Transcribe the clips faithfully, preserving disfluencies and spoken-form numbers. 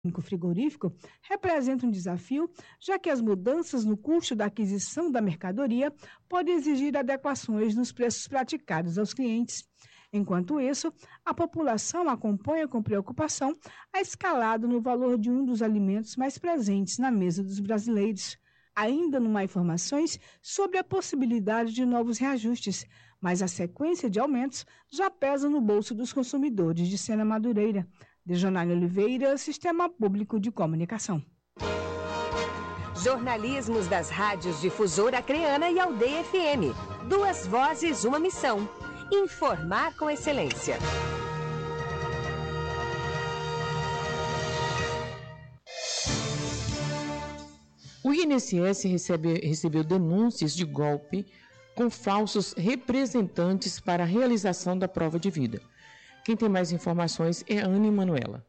frigorífico representa um desafio, já que as mudanças no custo da aquisição da mercadoria podem exigir adequações nos preços praticados aos clientes. Enquanto isso, a população acompanha com preocupação a escalada no valor de um dos alimentos mais presentes na mesa dos brasileiros. Ainda não há informações sobre a possibilidade de novos reajustes, mas a sequência de aumentos já pesa no bolso dos consumidores de Sena Madureira. Dejanane Oliveira, Sistema Público de Comunicação. Jornalismos das rádios Difusora Acreana e Aldeia F M. Duas vozes, uma missão. Informar com excelência. O I N S S recebe, recebeu denúncias de golpe com falsos representantes para a realização da prova de vida. Quem tem mais informações é a Ana Emanuela.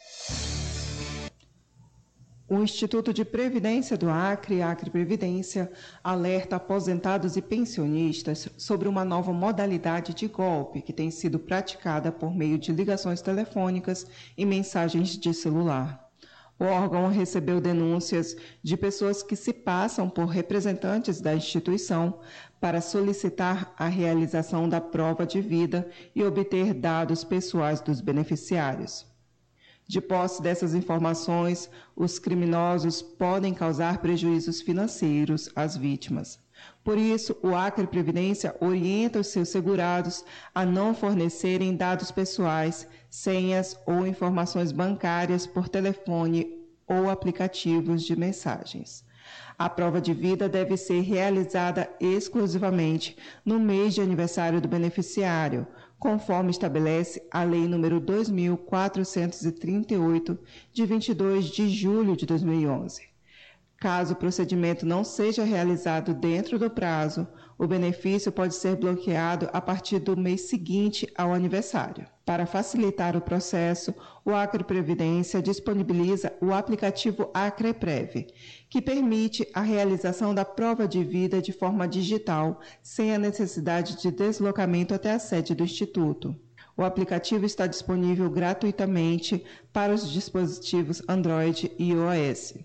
O Instituto de Previdência do Acre, Acre Previdência, alerta aposentados e pensionistas sobre uma nova modalidade de golpe que tem sido praticada por meio de ligações telefônicas e mensagens de celular. O órgão recebeu denúncias de pessoas que se passam por representantes da instituição para solicitar a realização da prova de vida e obter dados pessoais dos beneficiários. De posse dessas informações, os criminosos podem causar prejuízos financeiros às vítimas. Por isso, o Acre Previdência orienta os seus segurados a não fornecerem dados pessoais, senhas ou informações bancárias por telefone ou aplicativos de mensagens. A prova de vida deve ser realizada exclusivamente no mês de aniversário do beneficiário, conforme estabelece a Lei número dois mil quatrocentos e trinta e oito, de vinte e dois de julho de dois mil e onze. Caso o procedimento não seja realizado dentro do prazo, o benefício pode ser bloqueado a partir do mês seguinte ao aniversário. Para facilitar o processo, o Acre Previdência disponibiliza o aplicativo AcrePrev, que permite a realização da prova de vida de forma digital, sem a necessidade de deslocamento até a sede do Instituto. O aplicativo está disponível gratuitamente para os dispositivos Android e iOS.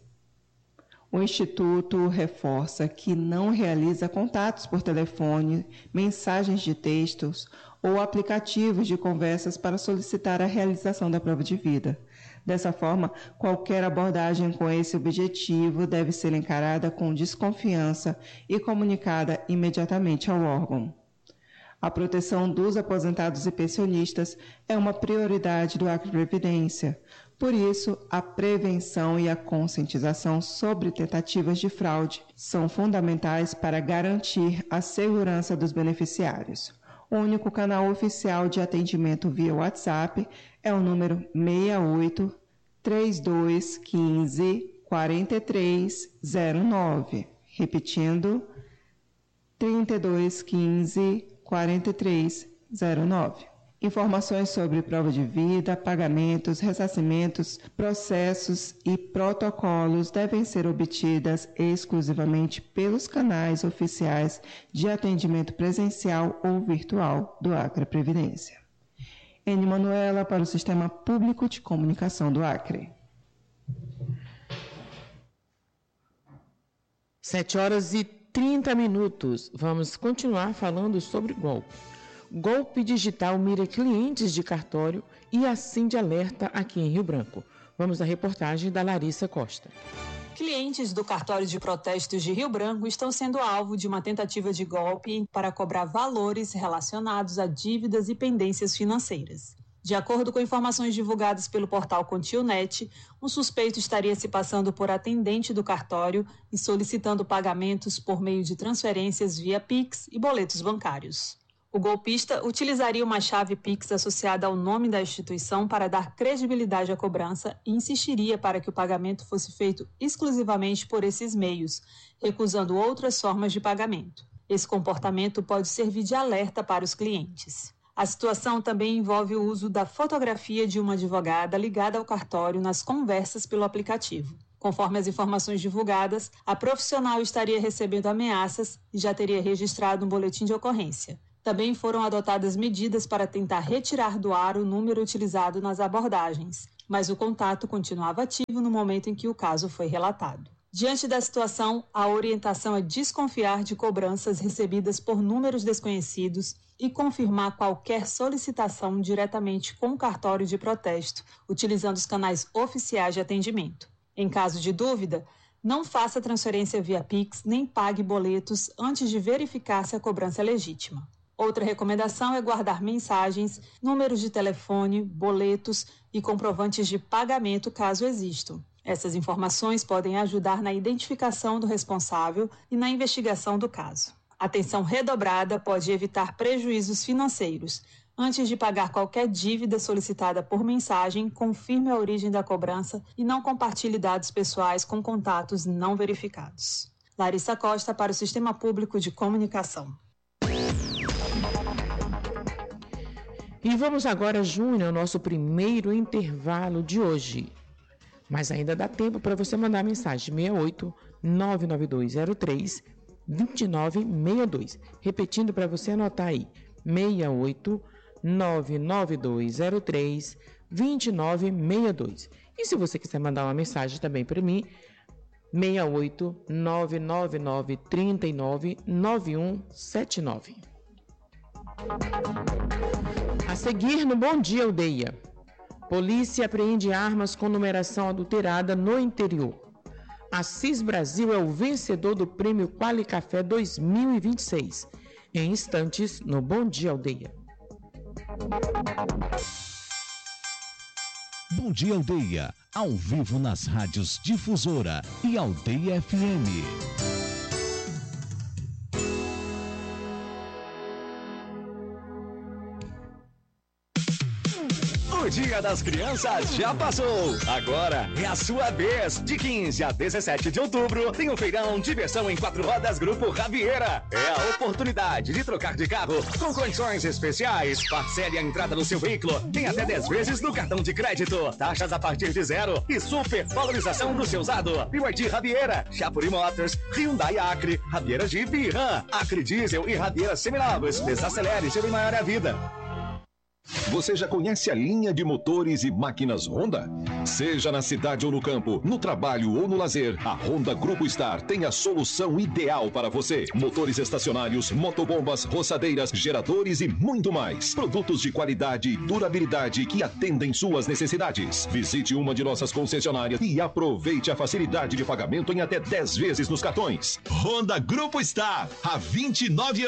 O Instituto reforça que não realiza contatos por telefone, mensagens de textos ou aplicativos de conversas para solicitar a realização da prova de vida. Dessa forma, qualquer abordagem com esse objetivo deve ser encarada com desconfiança e comunicada imediatamente ao órgão. A proteção dos aposentados e pensionistas é uma prioridade do Acre Previdência. Por isso, a prevenção e a conscientização sobre tentativas de fraude são fundamentais para garantir a segurança dos beneficiários. O único canal oficial de atendimento via WhatsApp é o número seis oito, três dois um cinco, quatro três zero nove. Repetindo, trinta e dois quinze, quatro três zero nove. Informações sobre prova de vida, pagamentos, ressarcimentos, processos e protocolos devem ser obtidas exclusivamente pelos canais oficiais de atendimento presencial ou virtual do Acre Previdência. Ene Manuela para o Sistema Público de Comunicação do Acre. Sete horas e trinta minutos. Vamos continuar falando sobre golpe. Golpe digital mira clientes de cartório e acende alerta aqui em Rio Branco. Vamos à reportagem da Larissa Costa. Clientes do cartório de protestos de Rio Branco estão sendo alvo de uma tentativa de golpe para cobrar valores relacionados a dívidas e pendências financeiras. De acordo com informações divulgadas pelo portal Contilnet, um suspeito estaria se passando por atendente do cartório e solicitando pagamentos por meio de transferências via Pix e boletos bancários. O golpista utilizaria uma chave Pix associada ao nome da instituição para dar credibilidade à cobrança e insistiria para que o pagamento fosse feito exclusivamente por esses meios, recusando outras formas de pagamento. Esse comportamento pode servir de alerta para os clientes. A situação também envolve o uso da fotografia de uma advogada ligada ao cartório nas conversas pelo aplicativo. Conforme as informações divulgadas, a profissional estaria recebendo ameaças e já teria registrado um boletim de ocorrência. Também foram adotadas medidas para tentar retirar do ar o número utilizado nas abordagens. mas o contato continuava ativo no momento em que o caso foi relatado. Diante da situação, a orientação é desconfiar de cobranças recebidas por números desconhecidos e confirmar qualquer solicitação diretamente com o cartório de protesto, utilizando os canais oficiais de atendimento. Em caso de dúvida, não faça transferência via Pix nem pague boletos antes de verificar se a cobrança é legítima. Outra recomendação é guardar mensagens, números de telefone, boletos e comprovantes de pagamento caso existam. Essas informações podem ajudar na identificação do responsável e na investigação do caso. Atenção redobrada pode evitar prejuízos financeiros. Antes de pagar qualquer dívida solicitada por mensagem, confirme a origem da cobrança e não compartilhe dados pessoais com contatos não verificados. Larissa Costa para o Sistema Público de Comunicação. E vamos agora, Júnior, ao nosso primeiro intervalo de hoje. Mas ainda dá tempo para você mandar mensagem seis oito nove nove dois zero três dois nove seis dois. Repetindo para você anotar aí, seis oito nove nove dois zero três dois nove seis dois. E se você quiser mandar uma mensagem também para mim, seis oito nove nove nove três nove nove um sete nove. A seguir no Bom Dia Aldeia. Polícia apreende armas com numeração adulterada no interior. Assis Brasil é o vencedor do Prêmio Quali Café dois mil e vinte e seis. Em instantes, no Bom Dia Aldeia. Bom Dia Aldeia, ao vivo nas rádios Difusora e Aldeia F M. O Dia das Crianças já passou. Agora é a sua vez. De quinze a dezessete de outubro, tem um feirão Diversão em Quatro Rodas Grupo Raviera. É a oportunidade de trocar de carro com condições especiais. Parcele a entrada do seu veículo. Tem até dez vezes no cartão de crédito. Taxas a partir de zero e super valorização do seu usado. B Y D Raviera, Chapuri Motors, Hyundai Acre, Raviera Jeep e Ram, Acre Diesel e Raviera Seminovos. Desacelere, seu maior é a vida. Você já conhece a linha de motores e máquinas Honda? Seja na cidade ou no campo, no trabalho ou no lazer, a Honda Grupo Star tem a solução ideal para você. Motores estacionários, motobombas, roçadeiras, geradores e muito mais. Produtos de qualidade e durabilidade que atendem suas necessidades. Visite uma de nossas concessionárias e aproveite a facilidade de pagamento em até dez vezes nos cartões. Honda Grupo Star, há vinte e nove anos.